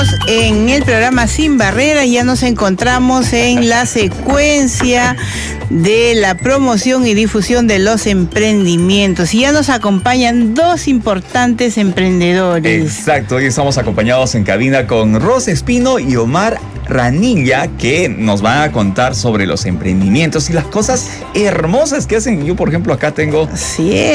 Seguimos en el programa Sin Barreras, ya nos encontramos en la secuencia de la promoción y difusión de los emprendimientos y ya nos acompañan dos importantes emprendedores. Exacto, hoy estamos acompañados en cabina con Ros Espino y Omar Ranilla, que nos van a contar sobre los emprendimientos y las cosas hermosas que hacen. Yo, por ejemplo, acá tengo... Así es.